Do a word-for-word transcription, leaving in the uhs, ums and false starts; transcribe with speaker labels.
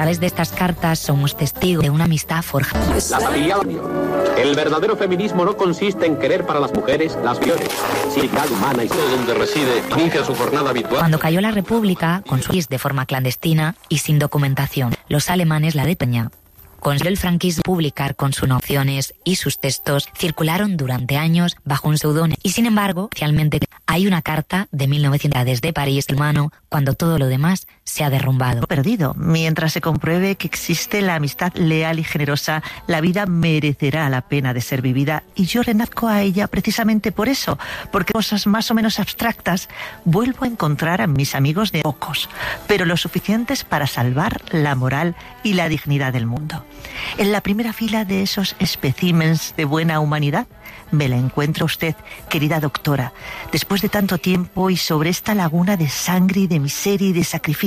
Speaker 1: través de estas cartas somos testigos de una amistad forjada.
Speaker 2: La familia. El verdadero feminismo no consiste en querer para las mujeres las peores, sindical, humana y todo donde reside inicia su jornada habitual.
Speaker 1: Cuando cayó la República, con su de forma clandestina y sin documentación, los alemanes la detenían. Consiguió el franquismo publicar con sus nociones y sus textos circularon durante años bajo un seudónimo. Y sin embargo, oficialmente hay una carta de mil novecientos desde París, hermano, cuando todo lo demás se ha derrumbado.
Speaker 3: Perdido. Mientras se compruebe que existe la amistad leal y generosa, la vida merecerá la pena de ser vivida. Y yo renazco a ella precisamente por eso, porque cosas más o menos abstractas vuelvo a encontrar a mis amigos de pocos, pero lo suficientes para salvar la moral y la dignidad del mundo. En la primera fila de esos especímenes de buena humanidad me la encuentra usted, querida doctora, después de tanto tiempo y sobre esta laguna de sangre y de miseria y de sacrificio.